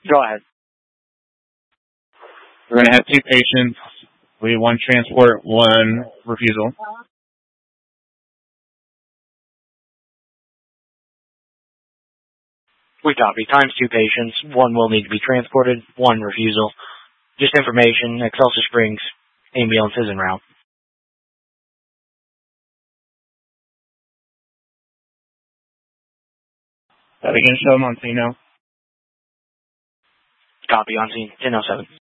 Go ahead. We're going to have 2 patients. We 1 transport, 1 refusal. We copy. Times 2 patients. 1 will need to be transported, 1 refusal. Just information, Excelsior Springs ambulance is en route. That again, show them on scene now. Copy on scene, 10:07.